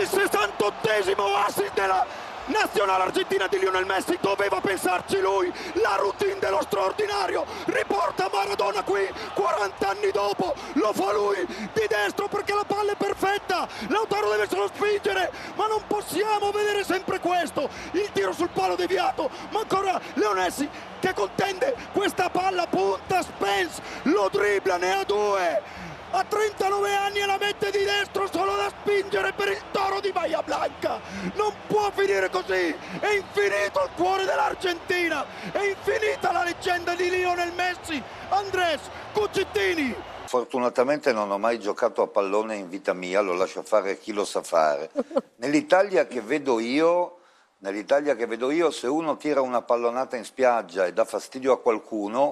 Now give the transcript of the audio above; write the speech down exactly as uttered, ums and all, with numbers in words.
Il sessantottesimo assist della nazionale argentina di Lionel Messi, doveva pensarci lui, la routine dello straordinario, riporta Maradona qui, quaranta anni dopo, lo fa lui, di destro perché la palla è perfetta, Lautaro deve solo spingere, ma non possiamo vedere sempre questo, il tiro sul palo deviato, ma ancora Leo Messi che contende questa palla, punta Spence, lo dribbla, ne ha due, a trentanove anni e la mette di destro solo da spingere per il toro di Bahia Blanca. Non può finire così, è infinito il cuore dell'Argentina, è infinita la leggenda di Lionel Messi. Andrés Cucittini. Fortunatamente non ho mai giocato a pallone in vita mia, lo lascio fare chi lo sa fare. Nell'Italia che vedo io, nell'Italia che vedo io, se uno tira una pallonata in spiaggia e dà fastidio a qualcuno,